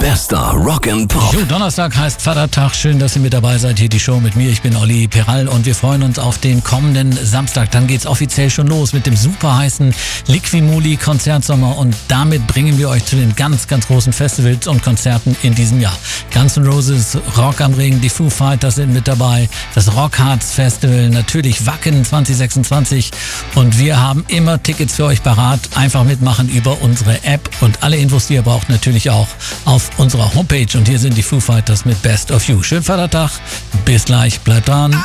Bester Rock and Pop. Jo, Donnerstag heißt Vatertag. Schön, dass ihr mit dabei seid. Hier die Show mit mir. Ich bin Olli Peral und wir freuen uns auf den kommenden Samstag. Dann geht's offiziell schon los mit dem super heißen Liquimoli Konzertsommer und damit bringen wir euch zu den ganz, ganz großen Festivals und Konzerten in diesem Jahr. Guns N' Roses, Rock am Ring, die Foo Fighters sind mit dabei, das Rockharz Festival, natürlich Wacken 2026 und wir haben immer Tickets für euch parat. Einfach mitmachen über unsere App und alle Infos, die ihr braucht, natürlich auch auf unserer Homepage. Und hier sind die Foo Fighters mit Best of You. Schönen Vatertag, bis gleich, bleibt dran.